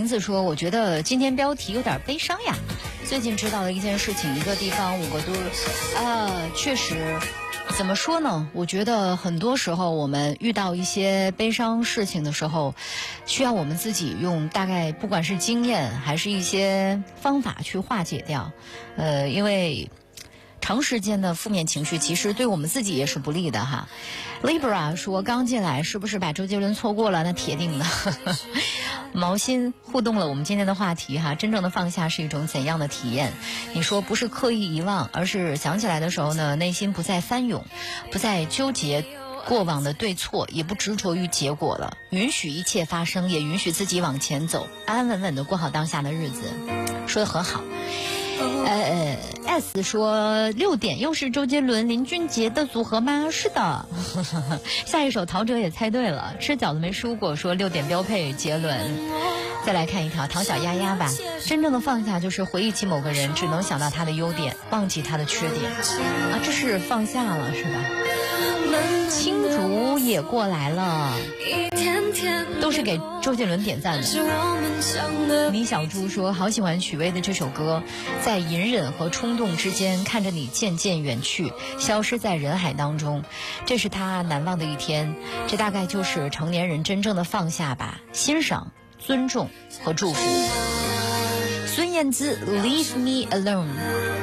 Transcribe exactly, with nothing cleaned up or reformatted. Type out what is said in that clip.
子说，我觉得今天标题有点悲伤呀。最近知道了一件事情，一个地方五个都，啊，确实。怎么说呢？我觉得很多时候我们遇到一些悲伤事情的时候，需要我们自己用大概不管是经验还是一些方法去化解掉。呃，因为长时间的负面情绪其实对我们自己也是不利的哈。Libra 说刚进来是不是把周杰伦错过了？那铁定的。毛心互动了我们今天的话题哈，真正的放下是一种怎样的体验？你说不是刻意遗忘，而是想起来的时候呢，内心不再翻涌，不再纠结过往的对错，也不执着于结果了，允许一切发生，也允许自己往前走，安安稳稳的过好当下的日子。说得很好。呃 S 说六点又是周杰伦林俊杰的组合吗？是的。下一首陶喆也猜对了，吃饺子没输过，说六点标配杰伦。再来看一条唐小丫丫吧，真正的放下就是回忆起某个人，只能想到他的优点，忘记他的缺点啊，这是放下了是吧？青竹也过来了，都是给周杰伦点赞的。李小猪说好喜欢许巍的这首歌，在隐忍和冲动之间，看着你渐渐远去，消失在人海当中，这是他难忘的一天。这大概就是成年人真正的放下吧，欣赏、尊重和祝福。孙燕姿 Leave Me Alone。